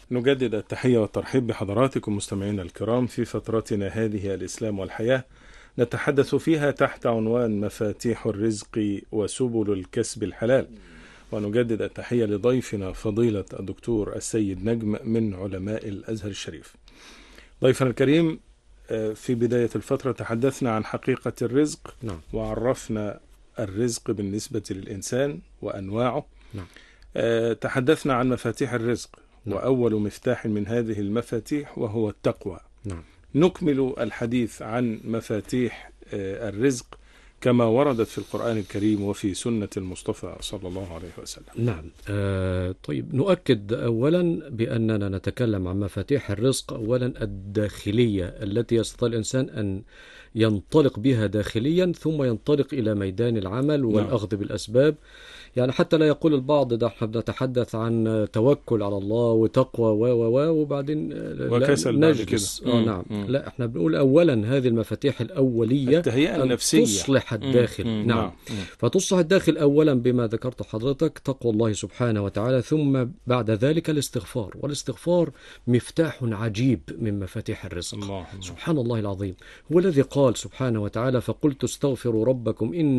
نجدد التحية والترحيب بحضراتكم مستمعينا الكرام في فترتنا هذه الإسلام والحياة، نتحدث فيها تحت عنوان مفاتيح الرزق وسبل الكسب الحلال. ونجدد التحية لضيفنا فضيلة الدكتور السيد نجم من علماء الأزهر الشريف. ضيفنا الكريم، في بداية الفترة تحدثنا عن حقيقة الرزق. نعم. وعرفنا الرزق بالنسبة للإنسان وأنواعه. نعم. تحدثنا عن مفاتيح الرزق. نعم. وأول مفتاح من هذه المفاتيح وهو التقوى. نعم. نكمل الحديث عن مفاتيح الرزق كما وردت في القرآن الكريم وفي سنة المصطفى صلى الله عليه وسلم. نعم. طيب، نؤكد أولا بأننا نتكلم عن مفاتيح الرزق. أولا الداخلية التي يستطيع الإنسان أن ينطلق بها داخليا ثم ينطلق إلى ميدان العمل والأخذ بالأسباب. يعني حتى لا يقول البعض ده احنا بنتحدث عن توكل على الله وتقوى وبعدين وكسل نجلس. نعم. لا، احنا بنقول اولا هذه المفاتيح الاوليه التهيئة النفسية، تصلح الداخل. نعم. فتصلح الداخل اولا بما ذكرت حضرتك، تقوى الله سبحانه وتعالى، ثم بعد ذلك الاستغفار. والاستغفار مفتاح عجيب من مفاتيح الرزق. سبحان الله العظيم، هو الذي قال سبحانه وتعالى: فقلت استغفروا ربكم إن